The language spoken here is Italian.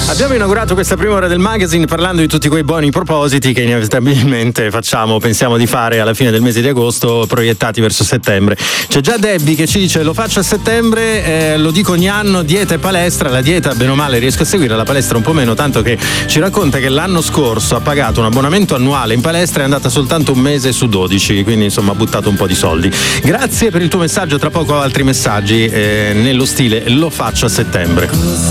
Abbiamo inaugurato questa prima ora del magazine parlando di tutti quei buoni propositi che inevitabilmente pensiamo di fare alla fine del mese di agosto, proiettati verso settembre. C'è già Debbie che ci dice: lo faccio a settembre, lo dico ogni anno, dieta e palestra. La dieta bene o male riesco a seguire, la palestra un po' meno, tanto che ci racconta che l'anno scorso ha pagato un abbonamento annuale in palestra e è andata soltanto un mese su 12, quindi insomma ha buttato un po' di soldi. Grazie per il tuo messaggio, tra poco altri messaggi nello stile lo faccio a settembre.